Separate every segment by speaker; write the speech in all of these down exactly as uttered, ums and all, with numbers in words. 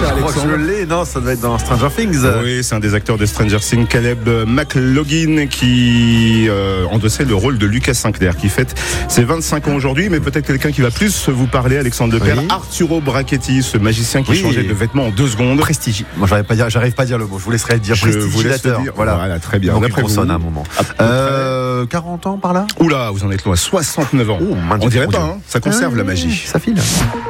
Speaker 1: cher,
Speaker 2: je
Speaker 1: Alexandre.
Speaker 2: crois que je l'ai, non, ça doit être dans Stranger Things.
Speaker 1: Oui, c'est un des acteurs de Stranger Things, Caleb McLaughlin, qui euh, endossait le rôle de Lucas Sinclair, qui fête ses vingt-cinq ans aujourd'hui, mais peut-être quelqu'un qui va plus vous parler, Alexandre Lepère, oui. Arturo Brachetti, ce magicien qui oui. changeait de vêtements en deux secondes.
Speaker 2: Prestige. Moi, j'arrive pas à dire, j'arrive pas à dire le mot. Je vous laisserai le dire.
Speaker 1: Je vous laisse le dire. Voilà. voilà, très bien.
Speaker 2: Donc, il sonne à un moment. Euh, quarante ans par là.
Speaker 1: Oula, vous en êtes loin. soixante-neuf ans. Oh, on dirait pas, hein. Ça conserve ah, la magie.
Speaker 2: Ça file.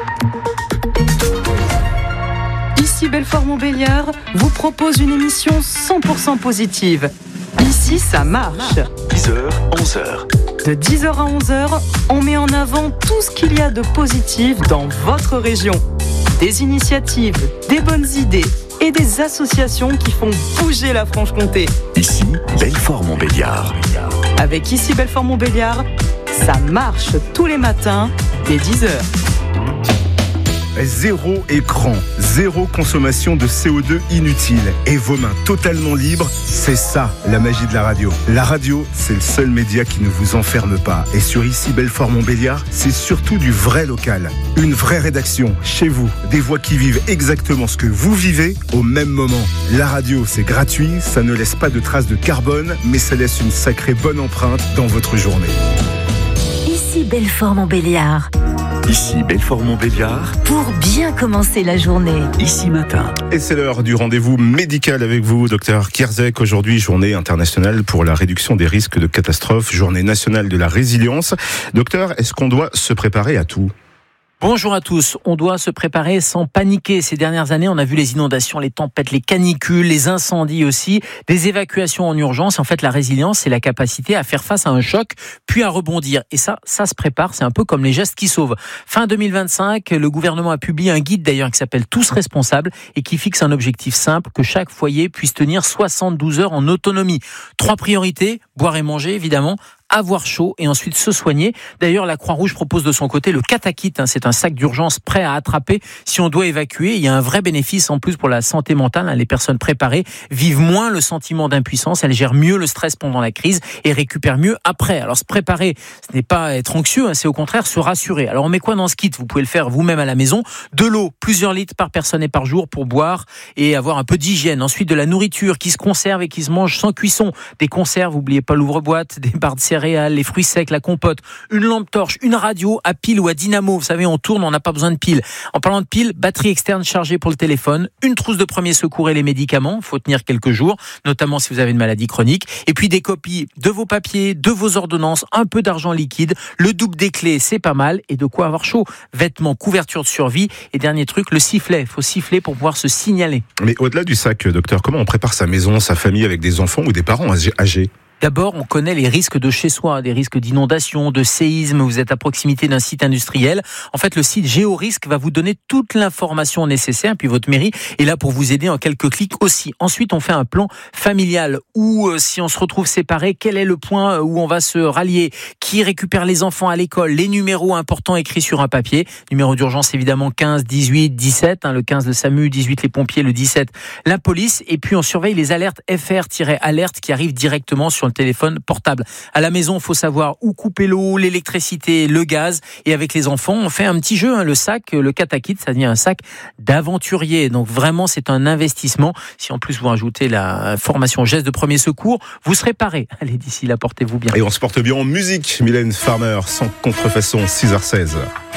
Speaker 3: Ici Belfort-Montbéliard vous propose une émission cent pour cent positive. Ici, ça marche.
Speaker 4: dix heures, onze heures.
Speaker 3: De dix heures à onze heures, on met en avant tout ce qu'il y a de positif dans votre région. Des initiatives, des bonnes idées et des associations qui font bouger la Franche-Comté.
Speaker 4: Ici, Belfort-Montbéliard.
Speaker 3: Avec Ici Belfort-Montbéliard, ça marche tous les matins dès dix heures.
Speaker 1: Zéro écran, zéro consommation de C O deux inutile et vos mains totalement libres, c'est ça la magie de la radio. La radio, c'est le seul média qui ne vous enferme pas. Et sur Ici Belfort-Montbéliard, c'est surtout du vrai local. Une vraie rédaction, chez vous, des voix qui vivent exactement ce que vous vivez au même moment. La radio, c'est gratuit, ça ne laisse pas de traces de carbone, mais ça laisse une sacrée bonne empreinte dans votre journée.
Speaker 5: Ici Belfort-Montbéliard.
Speaker 4: Ici Belfort-Montbéliard.
Speaker 5: Pour bien commencer la journée.
Speaker 4: Ici matin.
Speaker 1: Et c'est l'heure du rendez-vous médical avec vous, docteur Kierzek. Aujourd'hui, journée internationale pour la réduction des risques de catastrophes, journée nationale de la résilience. Docteur, est-ce qu'on doit se préparer à tout ?
Speaker 6: Bonjour à tous. On doit se préparer sans paniquer. Ces dernières années, on a vu les inondations, les tempêtes, les canicules, les incendies aussi, des évacuations en urgence. En fait, la résilience, c'est la capacité à faire face à un choc, puis à rebondir. Et ça, ça se prépare. C'est un peu comme les gestes qui sauvent. Fin deux mille vingt-cinq, le gouvernement a publié un guide d'ailleurs qui s'appelle Tous responsables et qui fixe un objectif simple, que chaque foyer puisse tenir soixante-douze heures en autonomie. Trois priorités, boire et manger évidemment, avoir chaud et ensuite se soigner. D'ailleurs, la Croix-Rouge propose de son côté le Katakit. Hein, c'est un sac d'urgence prêt à attraper si on doit évacuer. Il y a un vrai bénéfice en plus pour la santé mentale. Hein, les personnes préparées vivent moins le sentiment d'impuissance. Elles gèrent mieux le stress pendant la crise et récupèrent mieux après. Alors, se préparer, ce n'est pas être anxieux, hein, c'est au contraire se rassurer. Alors, on met quoi dans ce kit ? Vous pouvez le faire vous-même à la maison. De l'eau, plusieurs litres par personne et par jour pour boire et avoir un peu d'hygiène. Ensuite, de la nourriture qui se conserve et qui se mange sans cuisson. Des conserves, n'oubliez pas l'ouvre-boîte, des barres de céréales, les fruits secs, la compote, une lampe torche, une radio à pile ou à dynamo. Vous savez, on tourne, on n'a pas besoin de pile. En parlant de pile, batterie externe chargée pour le téléphone, une trousse de premier secours et les médicaments. Il faut tenir quelques jours, notamment si vous avez une maladie chronique. Et puis des copies de vos papiers, de vos ordonnances, un peu d'argent liquide, le double des clés, c'est pas mal. Et de quoi avoir chaud. Vêtements, couverture de survie. Et dernier truc, le sifflet. Il faut siffler pour pouvoir se signaler.
Speaker 1: Mais au-delà du sac, docteur, comment on prépare sa maison, sa famille avec des enfants ou des parents âgés ?
Speaker 6: D'abord, on connaît les risques de chez soi, des risques d'inondation, de séisme, vous êtes à proximité d'un site industriel. En fait, le site Géorisque va vous donner toute l'information nécessaire, puis votre mairie est là pour vous aider en quelques clics aussi. Ensuite, on fait un plan familial où, euh, si on se retrouve séparés, quel est le point où on va se rallier, qui récupère les enfants à l'école, les numéros importants écrits sur un papier. Numéro d'urgence, évidemment, quinze, dix-huit, dix-sept, hein, le quinze le SAMU, dix-huit les pompiers, le dix-sept la police. Et puis, on surveille les alertes F R-alerte qui arrivent directement sur le téléphone portable. À la maison, il faut savoir où couper l'eau, l'électricité, le gaz. Et avec les enfants, on fait un petit jeu. Hein, le sac, le Katakit, ça devient un sac d'aventurier. Donc vraiment, c'est un investissement. Si en plus vous rajoutez la formation geste de premier secours, vous serez paré. Allez, d'ici là, portez-vous bien.
Speaker 1: Et on se porte bien en musique. Mylène Farmer, sans contrefaçon, six heures seize.